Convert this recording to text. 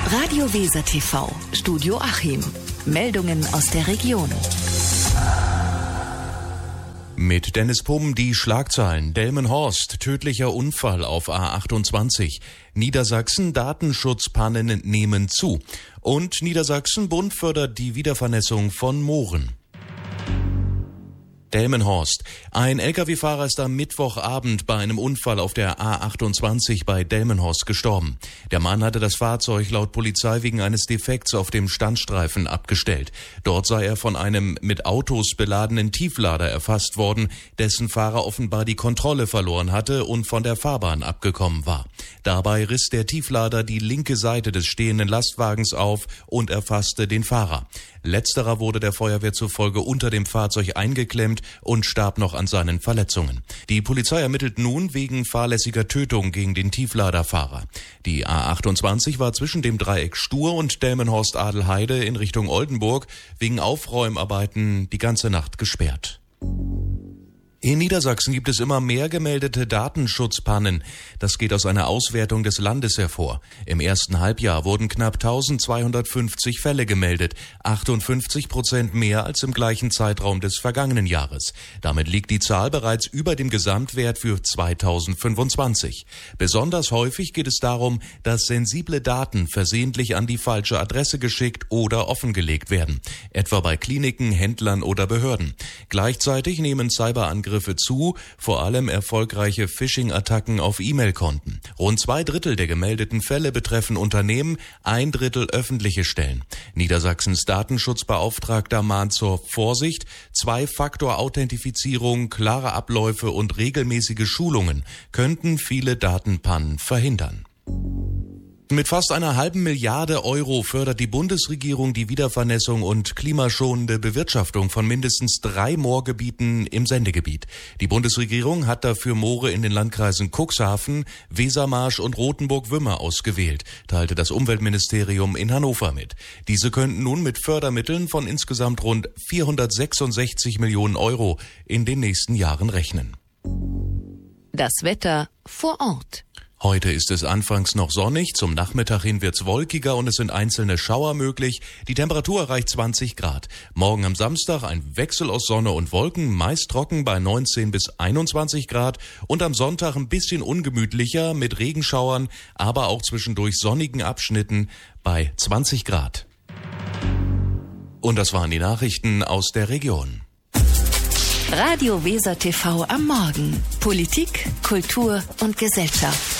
Radio Weser TV, Studio Achim. Meldungen aus der Region. Mit Dennis Pumm die Schlagzeilen. Delmenhorst, tödlicher Unfall auf A28. Niedersachsen, Datenschutzpannen nehmen zu. Und Niedersachsen-Bund fördert die Wiedervernässung von Mooren. Delmenhorst. Ein Lkw-Fahrer ist am Mittwochabend bei einem Unfall auf der A28 bei Delmenhorst gestorben. Der Mann hatte das Fahrzeug laut Polizei wegen eines Defekts auf dem Standstreifen abgestellt. Dort sei er von einem mit Autos beladenen Tieflader erfasst worden, dessen Fahrer offenbar die Kontrolle verloren hatte und von der Fahrbahn abgekommen war. Dabei riss der Tieflader die linke Seite des stehenden Lastwagens auf und erfasste den Fahrer. Letzterer wurde der Feuerwehr zufolge unter dem Fahrzeug eingeklemmt und starb noch an seinen Verletzungen. Die Polizei ermittelt nun wegen fahrlässiger Tötung gegen den Tiefladerfahrer. Die A28 war zwischen dem Dreieck Stur und Delmenhorst-Adelheide in Richtung Oldenburg wegen Aufräumarbeiten die ganze Nacht gesperrt. In Niedersachsen gibt es immer mehr gemeldete Datenschutzpannen. Das geht aus einer Auswertung des Landes hervor. Im ersten Halbjahr wurden knapp 1250 Fälle gemeldet, 58% mehr als im gleichen Zeitraum des vergangenen Jahres. Damit liegt die Zahl bereits über dem Gesamtwert für 2025. Besonders häufig geht es darum, dass sensible Daten versehentlich an die falsche Adresse geschickt oder offengelegt werden, etwa bei Kliniken, Händlern oder Behörden. Gleichzeitig nehmen Cyberangriffe zu, vor allem erfolgreiche Phishing-Attacken auf E-Mail-Konten. Rund 2/3 der gemeldeten Fälle betreffen Unternehmen, 1/3 öffentliche Stellen. Niedersachsens Datenschutzbeauftragter mahnt zur Vorsicht, 2-Faktor-Authentifizierung, klare Abläufe und regelmäßige Schulungen könnten viele Datenpannen verhindern. Mit fast einer halben Milliarde Euro fördert die Bundesregierung die Wiedervernässung und klimaschonende Bewirtschaftung von mindestens 3 Moorgebieten im Sendegebiet. Die Bundesregierung hat dafür Moore in den Landkreisen Cuxhaven, Wesermarsch und Rothenburg-Wümmer ausgewählt, teilte das Umweltministerium in Hannover mit. Diese könnten nun mit Fördermitteln von insgesamt rund 466 Millionen Euro in den nächsten Jahren rechnen. Das Wetter vor Ort. Heute ist es anfangs noch sonnig, zum Nachmittag hin wird's wolkiger und es sind einzelne Schauer möglich. Die Temperatur erreicht 20 Grad. Morgen am Samstag ein Wechsel aus Sonne und Wolken, meist trocken bei 19 bis 21 Grad und am Sonntag ein bisschen ungemütlicher mit Regenschauern, aber auch zwischendurch sonnigen Abschnitten bei 20 Grad. Und das waren die Nachrichten aus der Region. Radio Weser TV am Morgen. Politik, Kultur und Gesellschaft.